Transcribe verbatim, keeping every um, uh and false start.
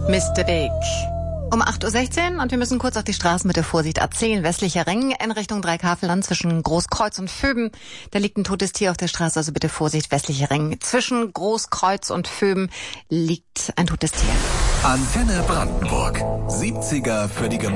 Mister Big. Um acht Uhr sechzehn und wir müssen kurz auf die Straßen mit der Vorsicht A zehn, westlicher Ring, in Richtung Dreikafelland zwischen Großkreuz und Vöben. Da liegt ein totes Tier auf der Straße, also bitte Vorsicht, westlicher Ring. Zwischen Großkreuz und Vöben liegt ein totes Tier. Antenne Brandenburg. siebziger für die Gemeinde.